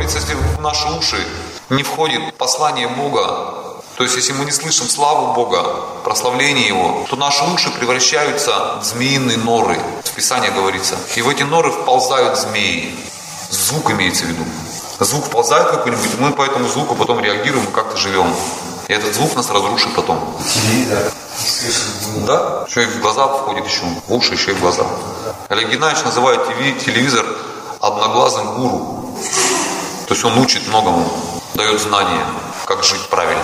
говорится, если в наши уши не входит послание Бога, то есть если мы не слышим славу Бога, прославление Его, то наши уши превращаются в змеиные норы. В Писании говорится. И в эти норы вползают змеи. Звук имеется в виду. Звук вползает какой-нибудь, мы по этому звуку потом реагируем и как-то живем. И этот звук нас разрушит потом. Телевизор. Да? Еще и в глаза входит еще. В уши еще и в глаза. Олег Геннадьевич называет телевизор одноглазым гуру. То есть он учит многому, дает знания, как жить правильно.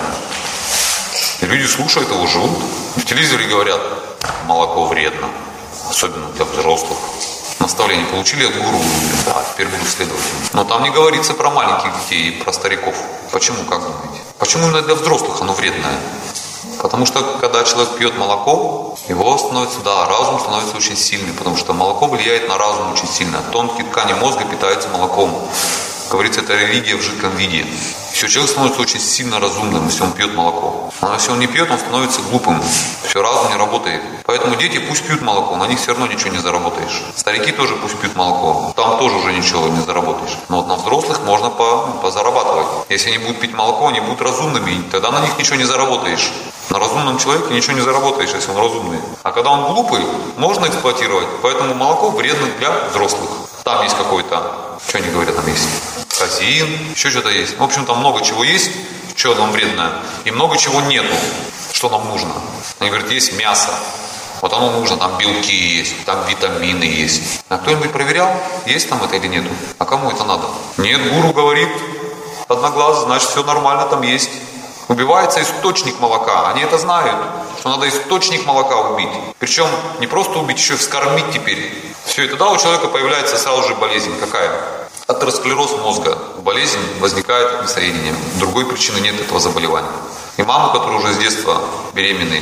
И люди слушают его, живут. В телевизоре говорят, молоко вредно. Особенно для взрослых. Наставление получили от гуру, да, теперь буду следовать. Но там не говорится про маленьких детей и про стариков. Почему, как думаете? Почему именно для взрослых оно вредное? Потому что, когда человек пьет молоко, его становится, разум становится очень сильный, потому что молоко влияет на разум очень сильно. Тонкие ткани мозга питаются молоком. Говорится, это религия в жидком виде. Все, человек становится очень сильно разумным, если он пьет молоко. А если он не пьет, он становится глупым. Все, разум не работает. Поэтому дети пусть пьют молоко, на них все равно ничего не заработаешь. Старики тоже пусть пьют молоко, там тоже уже ничего не заработаешь. Но вот на взрослых можно позарабатывать. Если они будут пить молоко, они будут разумными, тогда на них ничего не заработаешь. На разумном человеке ничего не заработаешь, если он разумный. А когда он глупый, можно эксплуатировать. Поэтому молоко вредно для взрослых. Там есть какой-то, что они говорят, там есть казеин, еще что-то есть. В общем, там много чего есть, что нам вредное, и много чего нету, что нам нужно. Они говорят, есть мясо, вот оно нужно, там белки есть, там витамины есть. А кто-нибудь проверял, есть там это или нету? А кому это надо? Нет, гуру говорит, одноглазый, значит все нормально там есть. Убивается источник молока, они это знают, что надо источник молока убить. Причем не просто убить, еще и вскормить теперь. Все, и тогда у человека появляется сразу же болезнь. Какая? Атеросклероз мозга. Болезнь возникает от несоединения. Другой причины нет этого заболевания. И мамы, которые уже с детства беременные,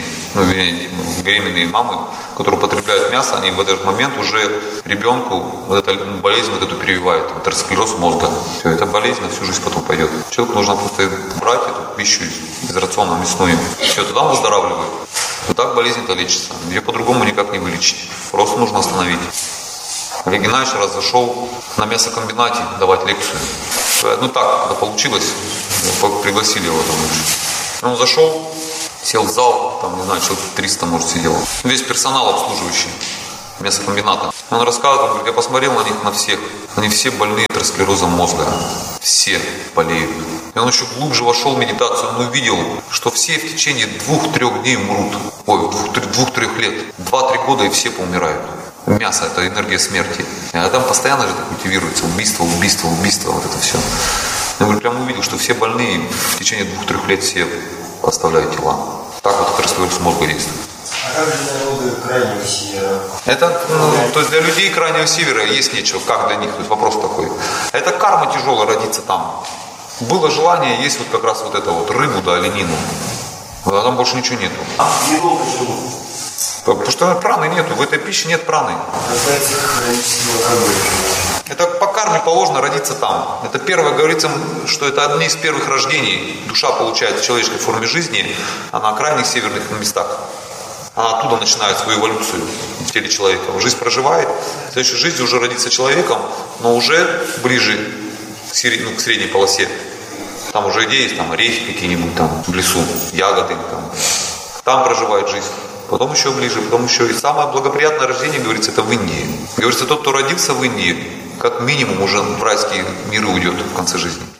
беременные мамы, которые употребляют мясо, они в этот момент уже ребенку вот эту болезнь вот эту прививают. Атеросклероз мозга. Все, эта болезнь на всю жизнь потом пойдет. Человеку нужно просто брать эту пищу из рациона мясную. Все, тогда он выздоравливает. Вот так болезнь-то лечится. Ее по-другому никак не вылечить. Просто нужно остановить. Олег Геннадьевич раз зашел на мясокомбинате давать лекцию. Ну так, когда получилось, пригласили его там. Он зашел, сел в зал, там, не знаю, человек 300, может, сидел. Весь персонал обслуживающий мясокомбината. Он рассказывает, говорит, я посмотрел на них, на всех. Они все больны атеросклерозом мозга. Все болеют. И он еще глубже вошел в медитацию, он увидел, что все в течение 2-3 дней умрут. Ой, 2-3 лет. 2-3 года и все поумирают. Мясо – это энергия смерти. А там постоянно же культивируется убийство, вот это все. Я говорю, прямо увидел, что все больные в течение 2-3 лет все оставляют тела. Так вот атеросклероз мозга действует. А как же народы Крайнего Севера? Это, то есть для людей Крайнего Севера есть нечего, как для них, то есть вопрос такой. Это карма тяжелая родиться там. Было желание есть вот как раз вот это вот рыбу, да, оленину. А там больше ничего нету. Недолго живут. Потому что праны нету, в этой пище нет праны. Это по карме положено родиться там. Это первое, говорится, что это одни из первых рождений. Душа получает в человеческой форме жизни, а на крайних северных местах. Она оттуда начинает свою эволюцию в теле человека. Жизнь проживает, в следующей жизни уже родится человеком, но уже ближе к средней полосе. Там уже есть там орехи какие-нибудь там в лесу, ягоды там проживает жизнь. Потом еще ближе, потом еще. И самое благоприятное рождение, говорится, это в Индии. Говорится, тот, кто родился в Индии, как минимум уже в райские миры уйдет в конце жизни.